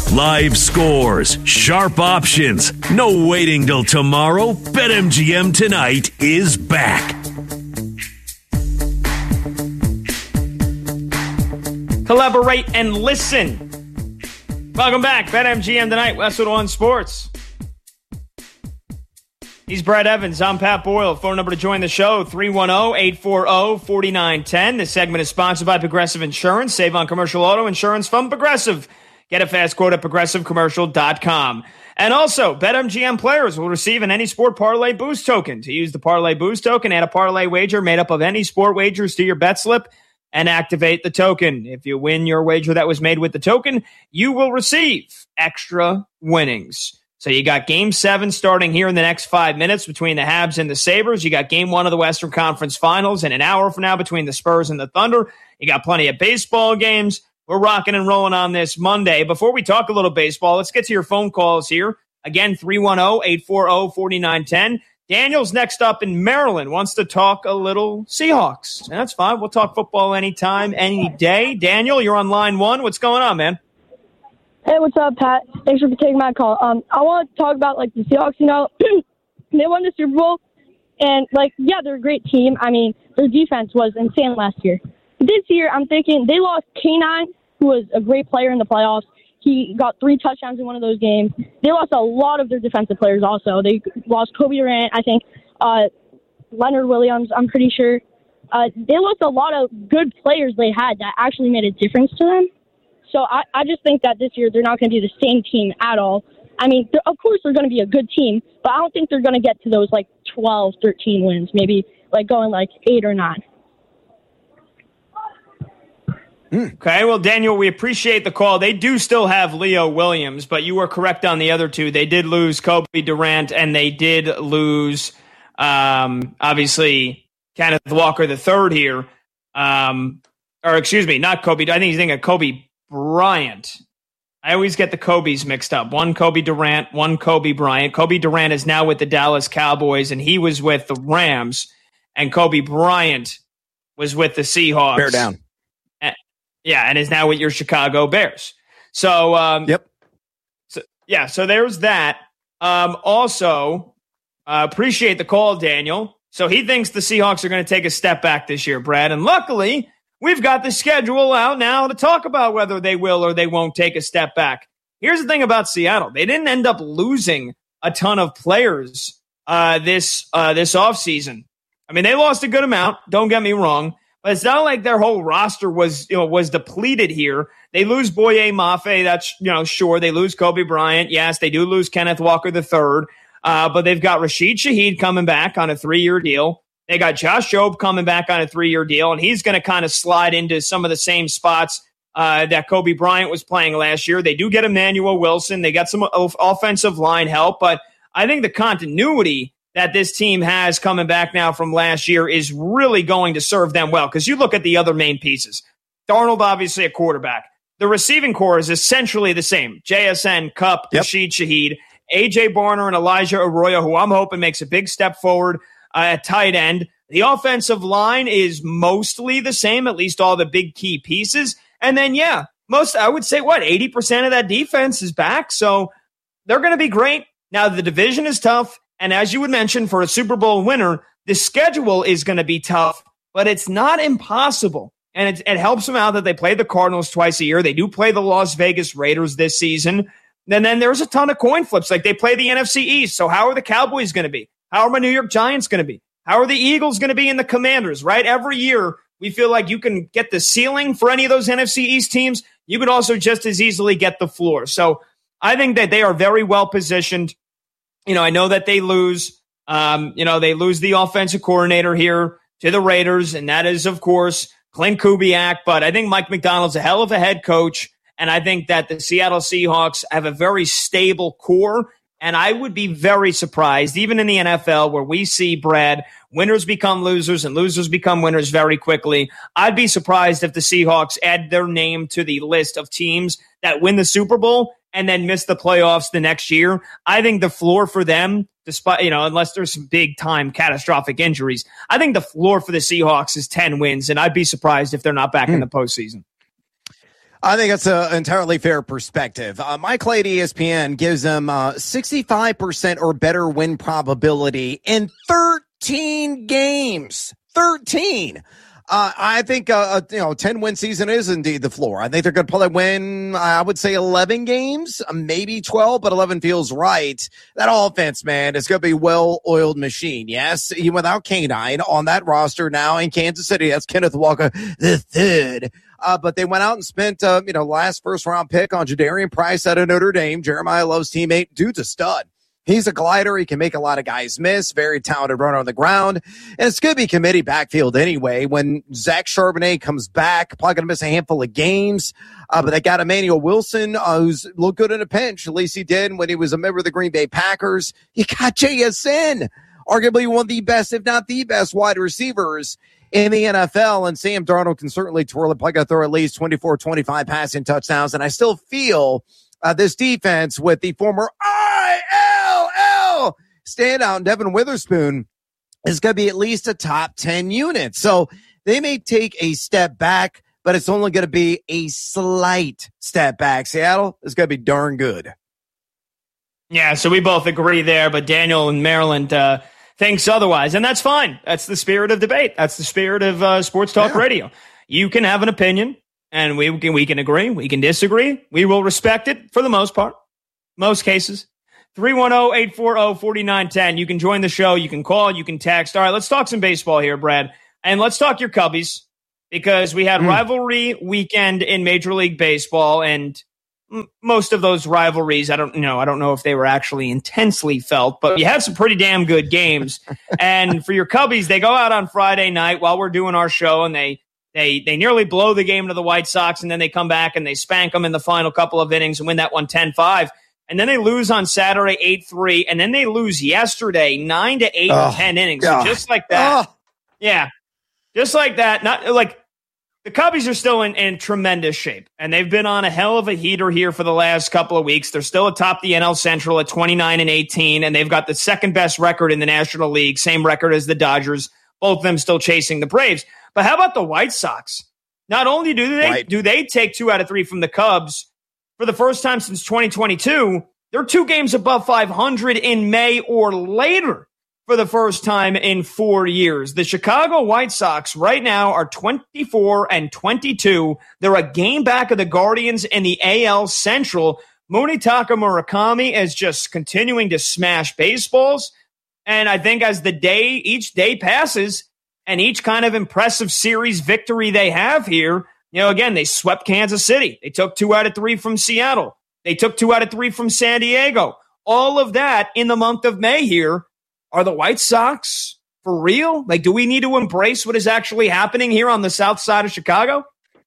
Live scores, sharp options. No waiting till tomorrow. BetMGM tonight is back. Collaborate and listen. Welcome back. BetMGM tonight, Westwood One Sports. He's Brad Evans. I'm Pat Boyle. Phone number to join the show, 310-840-4910. This segment is sponsored by Progressive Insurance. Save on commercial auto insurance from Progressive. Get a fast quote at progressivecommercial.com. And also, BetMGM players will receive an Any Sport Parlay Boost token. To use the Parlay Boost token, add a parlay wager made up of any sport wagers to your bet slip and activate the token. If you win your wager that was made with the token, you will receive extra winnings. So you got Game 7 starting here in the next 5 minutes between the Habs and the Sabres. You got Game 1 of the Western Conference Finals in an hour from now between the Spurs and the Thunder. You got plenty of baseball games. We're rocking and rolling on this Monday. Before we talk a little baseball, let's get to your phone calls here. Again, 310-840-4910. Daniel's next up in Maryland, wants to talk a little Seahawks. And that's fine. We'll talk football anytime, any day. Daniel, you're on line one. What's going on, man? Hey, what's up, Pat? Thanks for taking my call. I want to talk about, the Seahawks, they won the Super Bowl, and, yeah, they're a great team. I mean, their defense was insane last year. This year, I'm thinking they lost K9, who was a great player in the playoffs. He got 3 touchdowns in one of those games. They lost a lot of their defensive players also. They lost Kobe Durant, I think, Leonard Williams, I'm pretty sure. They lost a lot of good players they had that actually made a difference to them. So I just think that this year they're not going to be the same team at all. I mean, of course they're going to be a good team, but I don't think they're going to get to those 12, 13 wins, maybe going 8 or 9. Okay, well, Daniel, we appreciate the call. They do still have Leo Williams, but you were correct on the other two. They did lose Kobe Durant, and they did lose, obviously, Kenneth Walker III here. Or excuse me, not Kobe. I think he's thinking of Kobe Bryant. I always get the Kobe's mixed up. One Kobe Durant, one Kobe Bryant. Kobe Durant is now with the Dallas Cowboys, and he was with the Rams. And Kobe Bryant was with the Seahawks. Bear down. And is now with your Chicago Bears. So, yep. So there's that. Also, appreciate the call, Daniel. So he thinks the Seahawks are going to take a step back this year, Brad. And luckily, we've got the schedule out now to talk about whether they will or they won't take a step back. Here's the thing about Seattle. They didn't end up losing a ton of players this offseason. I mean, they lost a good amount, don't get me wrong, but it's not like their whole roster was depleted here. They lose Boye Mafe, that's, sure. They lose Kobe Bryant. Yes, they do lose Kenneth Walker III. But they've got Rashid Shaheed coming back on a 3-year deal. They got Josh Jobe coming back on a 3-year deal, and he's going to kind of slide into some of the same spots that Kobe Bryant was playing last year. They do get Emmanuel Wilson. They got some offensive line help, but I think the continuity that this team has coming back now from last year is really going to serve them well, because you look at the other main pieces. Darnold, obviously a quarterback. The receiving core is essentially the same. JSN, Kupp, Rashid Shaheed, A.J. Barner, and Elijah Arroyo, who I'm hoping makes a big step forward at tight end. The offensive line is mostly the same, at least all the big key pieces. And then, I would say, 80% of that defense is back. So they're going to be great. Now, the division is tough. And as you would mention, for a Super Bowl winner, the schedule is going to be tough, but it's not impossible. And it helps them out that they play the Cardinals twice a year. They do play the Las Vegas Raiders this season. And then there's a ton of coin flips. Like, they play the NFC East. So how are the Cowboys going to be? How are my New York Giants going to be? How are the Eagles going to be in the Commanders, right? Every year, we feel like you can get the ceiling for any of those NFC East teams. You could also just as easily get the floor. So I think that they are very well positioned. I know that they lose. They lose the offensive coordinator here to the Raiders, and that is, of course, Clint Kubiak. But I think Mike Macdonald's a hell of a head coach, and I think that the Seattle Seahawks have a very stable core. And I would be very surprised, even in the NFL, where we see, Brad, winners become losers and losers become winners very quickly. I'd be surprised if the Seahawks add their name to the list of teams that win the Super Bowl and then miss the playoffs the next year. I think the floor for them, despite, unless there's some big-time catastrophic injuries, I think the floor for the Seahawks is 10 wins, and I'd be surprised if they're not back in the postseason. I think that's an entirely fair perspective. Mike Clay at ESPN gives them 65% or better win probability in 13 games. 13. I think, 10-win season is indeed the floor. I think they're going to probably win, I would say 11 games, maybe 12, but 11 feels right. That offense, man, is going to be a well-oiled machine. Yes, even without K9 on that roster now in Kansas City. That's Kenneth Walker III. But they went out and spent, last first-round pick on Jadarian Price out of Notre Dame. Jeremiah Love's teammate. Dude's a stud. He's a glider. He can make a lot of guys miss. Very talented runner on the ground. And it's going to be committee backfield anyway. When Zach Charbonnet comes back, probably going to miss a handful of games. But they got Emmanuel Wilson, who's looked good in a pinch. At least he did when he was a member of the Green Bay Packers. You got JSN, arguably one of the best, if not the best, wide receivers in the NFL. And Sam Darnold can certainly twirl it. Probably going to throw at least 24, 25 passing touchdowns. And I still feel this defense with the former ILL standout Devin Witherspoon is going to be at least a top 10 unit. So they may take a step back, but it's only going to be a slight step back. Seattle is going to be darn good. Yeah, so we both agree there, but Daniel in Maryland thinks otherwise, and that's fine. That's the spirit of debate. That's the spirit of sports talk radio. You can have an opinion, and we can agree. We can disagree. We will respect it for the most part, most cases. 310-840-4910. You can join the show. You can call. You can text. All right, let's talk some baseball here, Brad. And let's talk your Cubbies, because we had rivalry weekend in Major League Baseball, and most of those rivalries, I don't know if they were actually intensely felt, but you had some pretty damn good games. And for your Cubbies, they go out on Friday night while we're doing our show, and they nearly blow the game to the White Sox, and then they come back and they spank them in the final couple of innings and win that one 10-5. And then they lose on Saturday 8-3, and then they lose yesterday 9-8 in 10 innings. So just like that. Yeah. Just like that. Not like the Cubbies are still in tremendous shape, and they've been on a hell of a heater here for the last couple of weeks. They're still atop the NL Central at 29-18, and they've got the second best record in the National League, same record as the Dodgers, both of them still chasing the Braves. But how about the White Sox? Not only do they take 2 out of 3 from the Cubs for the first time since 2022, they're 2 games above 500 in May or later for the first time in 4 years. The Chicago White Sox right now are 24-22. They're a game back of the Guardians in the AL Central. Munetaka Murakami is just continuing to smash baseballs. And I think as each day passes and each kind of impressive series victory they have here, again, they swept Kansas City. They took 2 out of 3 from Seattle. They took 2 out of 3 from San Diego. All of that in the month of May here. Are the White Sox for real? Like, do we need to embrace what is actually happening here on the south side of Chicago?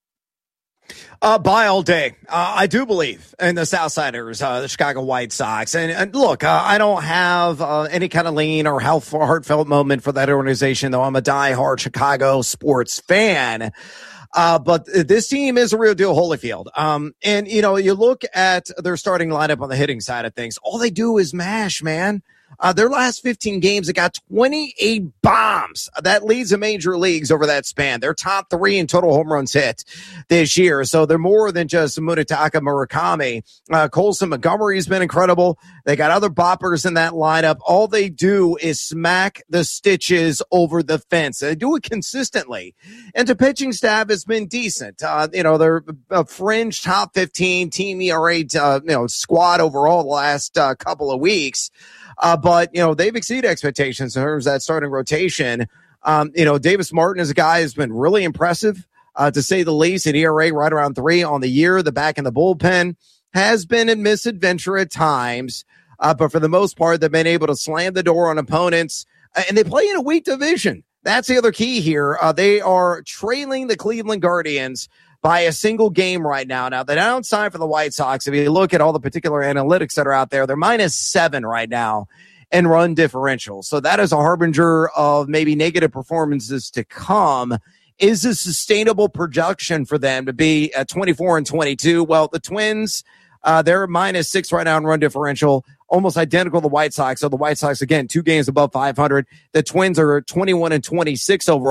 Buy all day. I do believe in the Southsiders, the Chicago White Sox. And look, I don't have any kind of lean or heartfelt moment for that organization, though I'm a diehard Chicago sports fan. But this team is a real deal, Holyfield. And, you look at their starting lineup on the hitting side of things. All they do is mash, man. Their last 15 games, they got 28 bombs. That leads the major leagues over that span. They're top 3 in total home runs hit this year. So they're more than just Munetaka Murakami. Colson Montgomery's been incredible. They got other boppers in that lineup. All they do is smack the stitches over the fence. They do it consistently. And the pitching staff has been decent. They're a fringe top 15 team ERA, squad overall the last couple of weeks. But they've exceeded expectations in terms of that starting rotation. Davis Martin is a guy who's been really impressive, to say the least. An ERA right around 3 on the year. The back in the bullpen has been a misadventure at times. But for the most part, they've been able to slam the door on opponents, and they play in a weak division. That's the other key here. They are trailing the Cleveland Guardians by a single game right now. Now, the downside for the White Sox, if you look at all the particular analytics that are out there, they're -7 right now in run differential. So that is a harbinger of maybe negative performances to come. Is a sustainable production for them to be at 24-22? Well, the Twins, they're -6 right now in run differential, almost identical to the White Sox. So the White Sox, again, 2 games above 500. The Twins are 21-26 overall.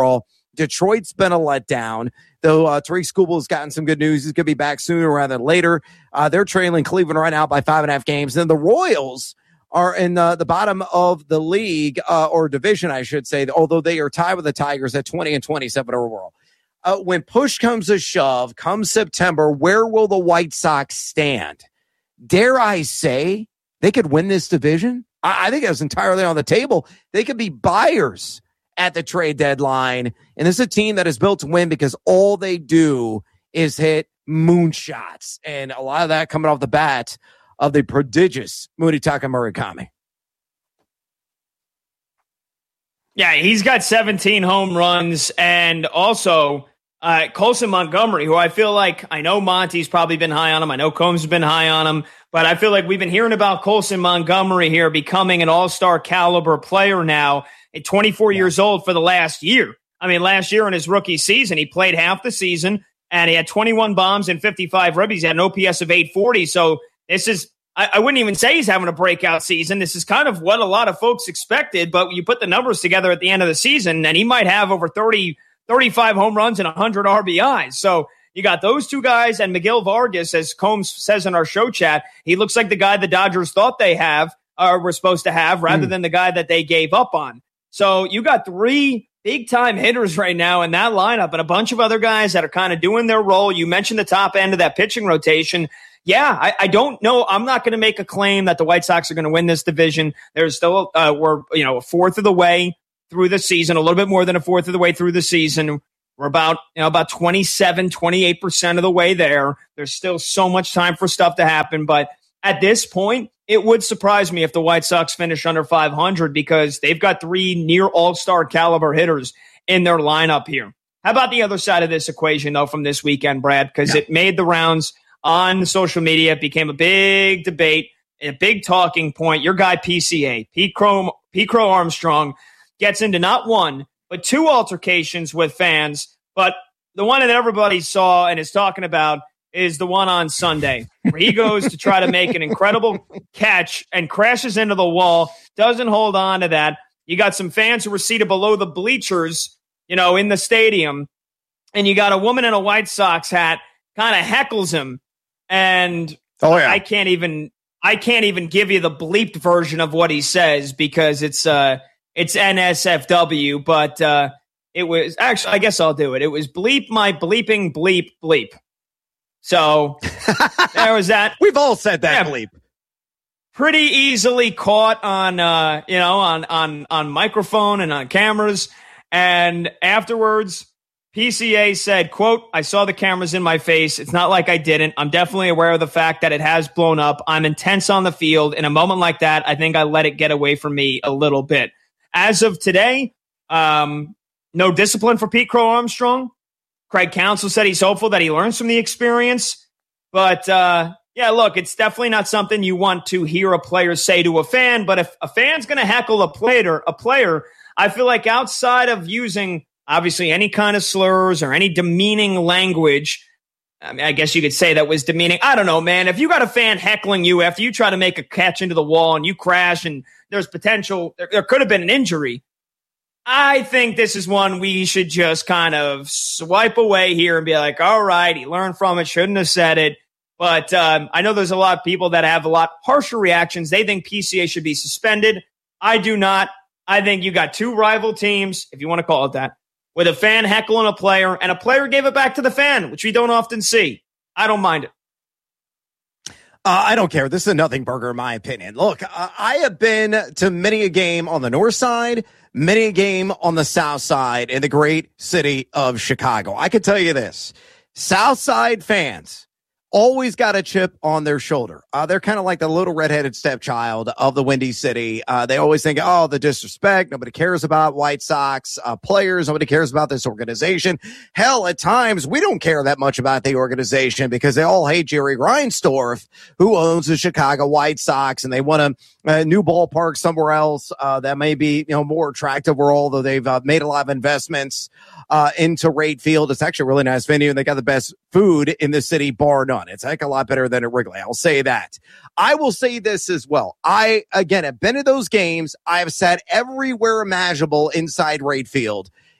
Detroit's been a letdown, though Tariq Skubal has gotten some good news. He's going to be back sooner rather than later. They're trailing Cleveland right now by 5.5 games. Then the Royals are in the bottom of the league, or division, I should say, although they are tied with the Tigers at 20 and 27 overall. When push comes to shove, come September, where will the White Sox stand? Dare I say they could win this division? I think it's entirely on the table. They could be buyers at the trade deadline. And this is a team that is built to win because all they do is hit moonshots. And a lot of that coming off the bat of the prodigious Munetaka Murakami. Yeah, he's got 17 home runs. And also Colson Montgomery, who I feel like, I know Monty's probably been high on him. I know Combs has been high on him. But I feel like we've been hearing about Colson Montgomery here becoming an all-star caliber player now at 24 years old for the last year. I mean, last year in his rookie season, he played half the season, and he had 21 bombs and 55 ribbies. He had an OPS of 840. So this is, I wouldn't even say he's having a breakout season. This is kind of what a lot of folks expected, but you put the numbers together at the end of the season, and he might have over 35 home runs and 100 RBIs. So you got those two guys, and Miguel Vargas, as Combs says in our show chat, he looks like the guy the Dodgers thought they were supposed to have rather than the guy that they gave up on. So you got three big-time hitters right now in that lineup and a bunch of other guys that are kind of doing their role. You mentioned the top end of that pitching rotation. Yeah, I don't know. I'm not going to make a claim that the White Sox are going to win this division. There's still, we're a fourth of the way through the season, a little bit more than a fourth of the way through the season. We're about 27, 28% of the way there. There's still so much time for stuff to happen. But at this point, it would surprise me if the White Sox finish under 500 because they've got three near all-star caliber hitters in their lineup here. How about the other side of this equation, though, from this weekend, Brad? Because it made the rounds on social media. It became a big debate, a big talking point. Your guy, PCA, Pete Crow Armstrong, gets into not one, but two altercations with fans. But the one that everybody saw and is talking about is the one on Sunday, where he goes to try to make an incredible catch and crashes into the wall, doesn't hold on to that. You got some fans who were seated below the bleachers, in the stadium, and you got a woman in a White Sox hat kind of heckles him. And I can't even give you the bleeped version of what he says because it's NSFW, but it was actually, I guess I'll do it. It was bleep my bleeping bleep bleep. So there was that. We've all said that bleep. Pretty easily caught on, on microphone and on cameras. And afterwards, PCA said, quote, "I saw the cameras in my face. It's not like I didn't. I'm definitely aware of the fact that it has blown up. I'm intense on the field. In a moment like that, I think I let it get away from me a little bit." As of today, no discipline for Pete Crow Armstrong. Craig Counsell said he's hopeful that he learns from the experience. But, look, it's definitely not something you want to hear a player say to a fan. But if a fan's going to heckle a player, I feel like outside of using, obviously, any kind of slurs or any demeaning language, I mean, I guess you could say that was demeaning. I don't know, man. If you got a fan heckling you after you try to make a catch into the wall and you crash and there's potential, there could have been an injury. I think this is one we should just kind of swipe away here and be like, all right, he learned from it, shouldn't have said it. But I know there's a lot of people that have a lot harsher reactions. They think PCA should be suspended. I do not. I think you got two rival teams, if you want to call it that, with a fan heckling a player, and a player gave it back to the fan, which we don't often see. I don't mind it. I don't care. This is a nothing burger, in my opinion. Look, I have been to many a game on the north side, many a game on the south side in the great city of Chicago. I can tell you this. South side fans always got a chip on their shoulder. They're kind of like the little redheaded stepchild of the Windy City. They always think, oh, the disrespect. Nobody cares about White Sox players. Nobody cares about this organization. Hell, at times, we don't care that much about the organization because they all hate Jerry Reinsdorf, who owns the Chicago White Sox, and they want a new ballpark somewhere else that may be more attractive, although they've made a lot of investments into Rate Field. It's actually a really nice venue, and they got the best food in the city, bar none. It's a heck of a lot better than at Wrigley. I'll say that. I will say this as well. I, again, have been to those games. I have sat everywhere imaginable inside Rate Field.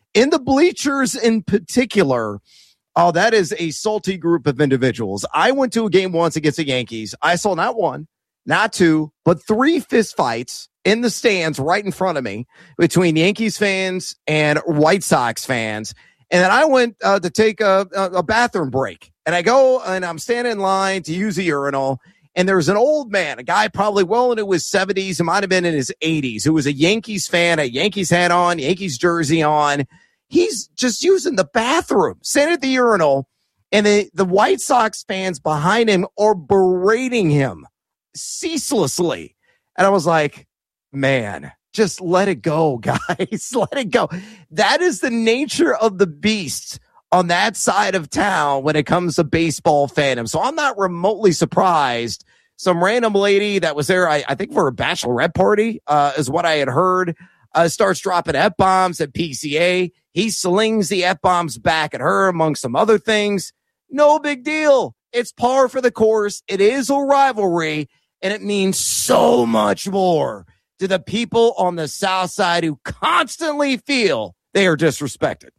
in the bleachers in particular, oh, that is a salty group of individuals. I went to a game once against the Yankees. I saw not one, not two, but 3 fist fights in the stands right in front of me between Yankees fans and White Sox fans. And then I went to take a bathroom break. And I go and I'm standing in line to use a urinal. And there's an old man, a guy probably well into his 70s, it might have been in his 80s, who was a Yankees fan, a Yankees hat on, Yankees jersey on. He's just using the bathroom, sitting at the urinal, and the White Sox fans behind him are berating him ceaselessly. And I was like, man, just let it go, guys. Let it go. That is the nature of the beast on that side of town when it comes to baseball fandom. So I'm not remotely surprised. Some random lady that was there, I think for a bachelorette party, is what I had heard, starts dropping F-bombs at PCA. He slings the F-bombs back at her among some other things. No big deal. It's par for the course. It is a rivalry, and it means so much more to the people on the South Side who constantly feel they are disrespected.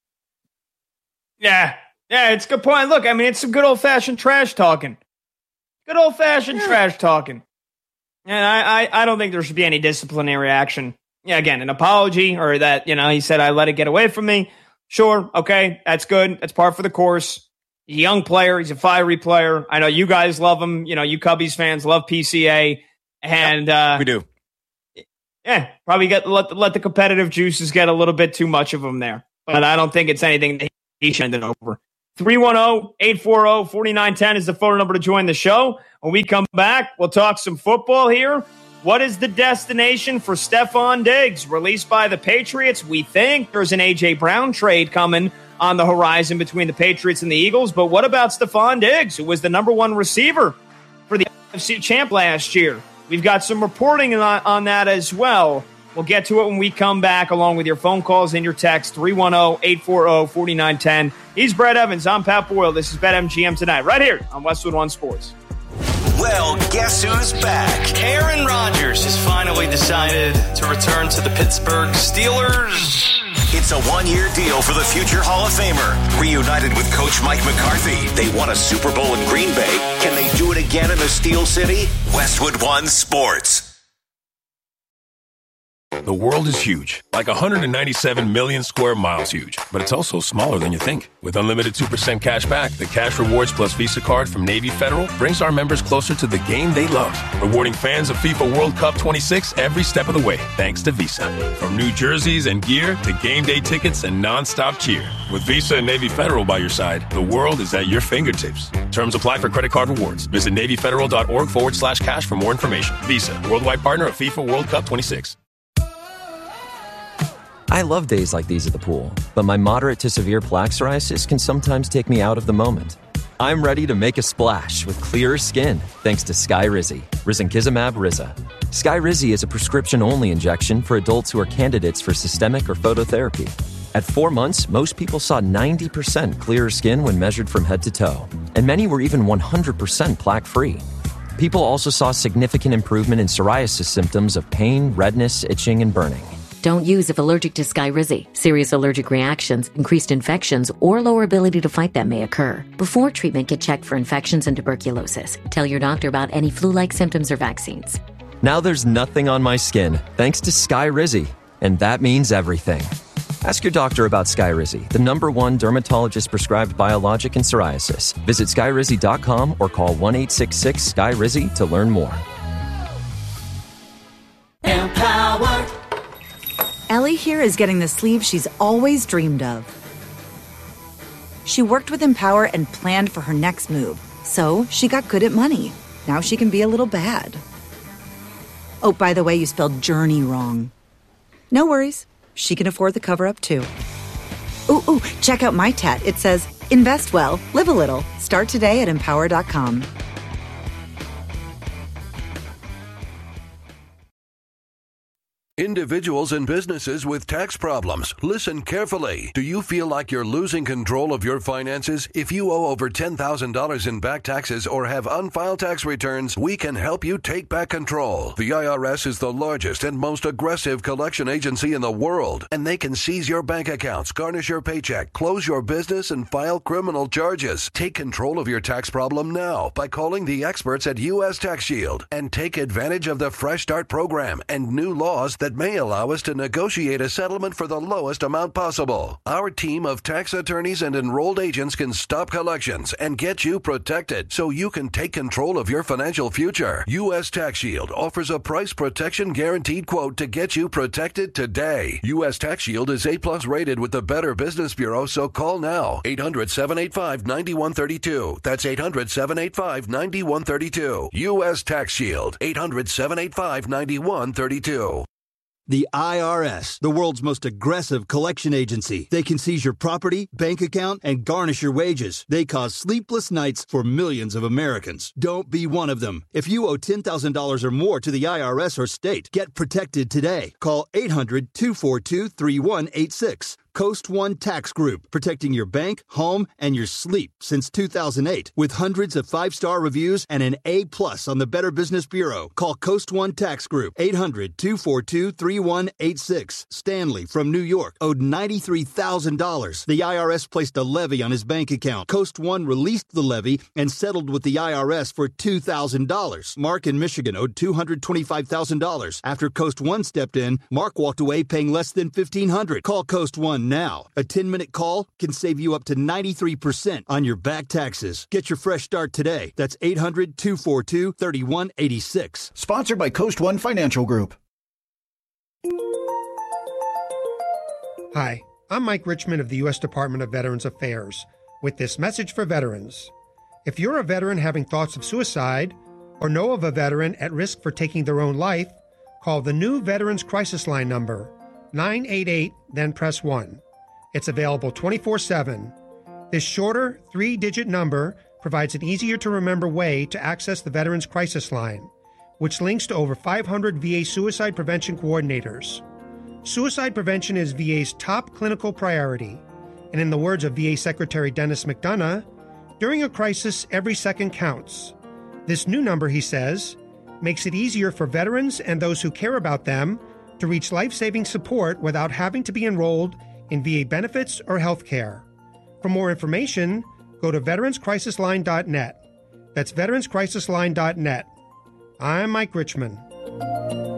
Yeah, it's a good point. Look, I mean, it's some good old-fashioned trash talking. Good old-fashioned trash talking. And I don't think there should be any disciplinary action. Yeah, again, an apology or that, he said, I let it get away from me. Sure, okay, that's good. That's par for the course. He's a young player. He's a fiery player. I know you guys love him. You Cubbies fans love PCA. And we do. Yeah, probably let the competitive juices get a little bit too much of them there. But I don't think it's anything that he should end it over. 310-840-4910 is the phone number to join the show. When we come back, we'll talk some football here. What is the destination for Stephon Diggs? Released by the Patriots. We think there's an A.J. Brown trade coming on the horizon between the Patriots and the Eagles. But what about Stephon Diggs, who was the number 1 receiver for the NFC champ last year? We've got some reporting on that as well. We'll get to it when we come back, along with your phone calls and your text, 310-840-4910. He's Brett Evans. I'm Pat Boyle. This is BetMGM Tonight, right here on Westwood One Sports. Well, guess who's back? Aaron Rodgers has finally decided to return to the Pittsburgh Steelers. It's a 1-year deal for the future Hall of Famer. Reunited with Coach Mike McCarthy, they won a Super Bowl in Green Bay. Can they do it again in the Steel City? Westwood One Sports. The world is huge, like 197 million square miles huge, but it's also smaller than you think. With unlimited 2% cash back, the Cash Rewards Plus Visa card from Navy Federal brings our members closer to the game they love, rewarding fans of FIFA World Cup 26 every step of the way, thanks to Visa. From new jerseys and gear to game day tickets and nonstop cheer. With Visa and Navy Federal by your side, the world is at your fingertips. Terms apply for credit card rewards. Visit NavyFederal.org/cash for more information. Visa, worldwide partner of FIFA World Cup 26. I love days like these at the pool, but my moderate to severe plaque psoriasis can sometimes take me out of the moment. I'm ready to make a splash with clearer skin thanks to Skyrizi, Risankizumab Riza. Skyrizi is a prescription-only injection for adults who are candidates for systemic or phototherapy. At 4 months, most people saw 90% clearer skin when measured from head to toe, and many were even 100% plaque-free. People also saw significant improvement in psoriasis symptoms of pain, redness, itching, and burning. Don't use if allergic to Skyrizi. Serious allergic reactions, increased infections, or lower ability to fight them may occur. Before treatment, get checked for infections and tuberculosis. Tell your doctor about any flu-like symptoms or vaccines. Now there's nothing on my skin thanks to Skyrizi, and that means everything. Ask your doctor about Skyrizi, the #1 dermatologist-prescribed biologic in psoriasis. Visit Skyrizi.com or call 1-866-SKYRIZI to learn more. Empower. Ellie here is getting the sleeve she's always dreamed of. She worked with Empower and planned for her next move, so she got good at money. Now she can be a little bad. Oh, by the way, you spelled journey wrong. No worries. She can afford the cover-up, too. Ooh, check out my tat. It says, invest well, live a little. Start today at Empower.com. Individuals and businesses with tax problems, listen carefully. Do you feel like you're losing control of your finances? If you owe over $10,000 in back taxes or have unfiled tax returns, we can help you take back control. The IRS is the largest and most aggressive collection agency in the world, and they can seize your bank accounts, garnish your paycheck, close your business, and file criminal charges. Take control of your tax problem now by calling the experts at U.S. Tax Shield and take advantage of the Fresh Start program and new laws that may allow us to negotiate a settlement for the lowest amount possible. Our team of tax attorneys and enrolled agents can stop collections and get you protected so you can take control of your financial future. U.S. Tax Shield offers a price protection guaranteed quote to get you protected today. U.S. Tax Shield is A+ rated with the Better Business Bureau, so call now. 800-785-9132. That's 800-785-9132. U.S. Tax Shield. 800-785-9132. The IRS, the world's most aggressive collection agency. They can seize your property, bank account, and garnish your wages. They cause sleepless nights for millions of Americans. Don't be one of them. If you owe $10,000 or more to the IRS or state, get protected today. Call 800-242-3186. Coast One Tax Group, protecting your bank, home, and your sleep since 2008. With hundreds of 5-star reviews and an A+ on the Better Business Bureau. Call Coast One Tax Group, 800-242-3186. Stanley from New York owed $93,000. The IRS placed a levy on his bank account. Coast One released the levy and settled with the IRS for $2,000. Mark in Michigan owed $225,000. After Coast One stepped in, Mark walked away paying less than $1,500. Call Coast One now. A 10-minute call can save you up to 93% on your back taxes. Get your fresh start today. That's 800-242-3186. Sponsored by Coast One Financial Group. Hi, I'm Mike Richmond of the U.S. Department of Veterans Affairs with this message for veterans. If you're a veteran having thoughts of suicide or know of a veteran at risk for taking their own life, call the new Veterans Crisis Line number, 988, then press 1. It's available 24/7. This shorter, 3-digit number provides an easier-to-remember way to access the Veterans Crisis Line, which links to over 500 VA suicide prevention coordinators. Suicide prevention is VA's top clinical priority, and in the words of VA Secretary Dennis McDonough, during a crisis, every second counts. This new number, he says, makes it easier for veterans and those who care about them to reach life-saving support without having to be enrolled in VA benefits or health care. For more information, go to veteranscrisisline.net. That's veteranscrisisline.net. I'm Mike Richmond.